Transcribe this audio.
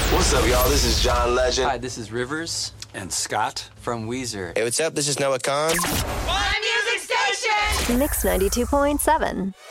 What's up, y'all? This is John Legend. Hi, this is Rivers And Scott. from Weezer. Hey, what's up? This is Noah Khan. My music station! Mix 92.7.